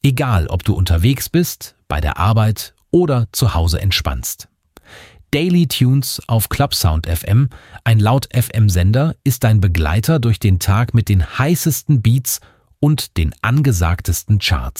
Egal, ob du unterwegs bist, bei der Arbeit oder zu Hause entspannst. Daily Tunes auf Clubsound FM, ein Laut-FM-Sender, ist dein Begleiter durch den Tag mit den heißesten Beats und den angesagtesten Charts.